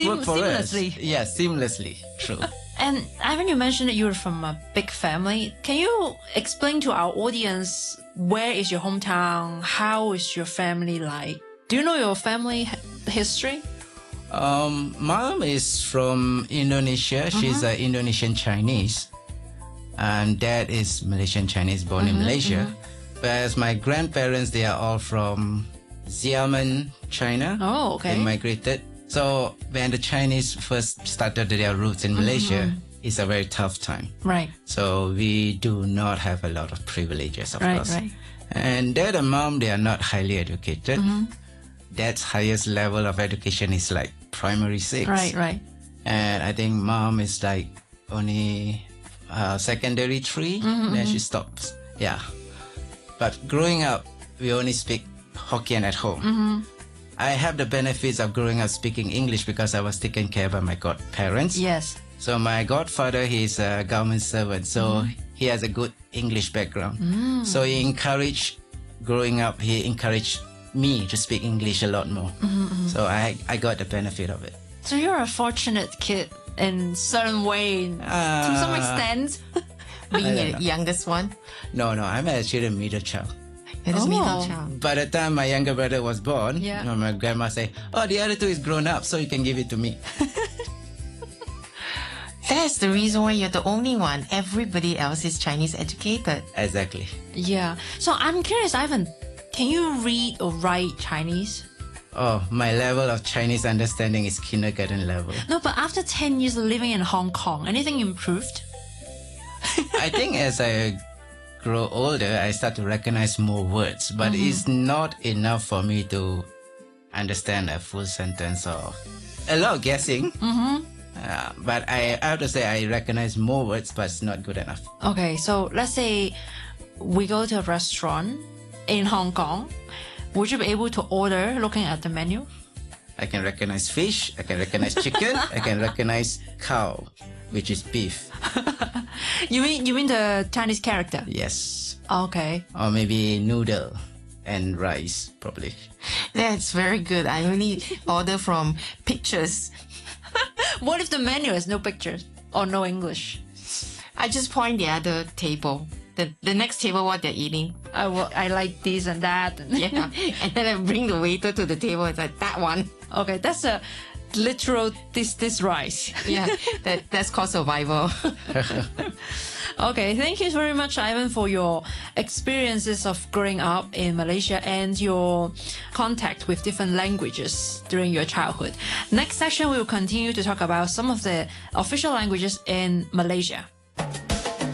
work for us. Seamlessly. Yes, seamlessly. True. And Ivan, you mentioned that you're from a big family. Can you explain to our audience where is your hometown? How is your family like? Do you know your family history? Mom is from Indonesia. She's an Indonesian Chinese. And dad is Malaysian Chinese, born in Malaysia. Whereas my grandparents, they are all from Xiamen, China. Oh, okay. They migrated. So when the Chinese first started their roots in Malaysia, it's a very tough time. Right. So we do not have a lot of privileges, of course. Right. And dad and mom, they are not highly educated. Dad's highest level of education is like primary 6. Right. And I think mom is like only secondary 3. Then she stops. Yeah. But growing up, we only speak Hokkien at home. I have the benefits of growing up speaking English because I was taken care by my godparents. Yes. So my godfather, he's a government servant. So he has a good English background. So he encouraged, growing up, he encouraged me to speak English a lot more. So I got the benefit of it. So you're a fortunate kid in certain way, to some extent. Being the youngest one. No, I'm actually a middle child. It is middle child. By the time my younger brother was born, Yeah. my grandma said, "Oh, the other 2 is grown up, so you can give it to me." That's the reason why you're the only one. Everybody else is Chinese educated. Exactly. Yeah. So I'm curious, Ivan, can you read or write Chinese? Oh, my level of Chinese understanding is kindergarten level. No, but after 10 years of living in Hong Kong, anything improved? I think as I grow older, I start to recognize more words, but it's not enough for me to understand a full sentence or a lot of guessing. But I have to say I recognize more words, but it's not good enough. Okay, so let's say we go to a restaurant in Hong Kong. Would you be able to order looking at the menu? I can recognize fish, I can recognize chicken, I can recognize cow, which is beef. You mean the Chinese character? Yes. Okay. Or maybe noodle and rice, probably. That's very good. I only order from pictures. What if the menu has no pictures or no English? I just point the other table. The next table what they're eating. I like this and that. Yeah. And then I bring the waiter to the table. It's like that one. Okay, that's a literal this rice. Yeah. That's called survival. Okay, thank you very much, Ivan, for your experiences of growing up in Malaysia and your contact with different languages during your childhood. Next section, we will continue to talk about some of the official languages in Malaysia.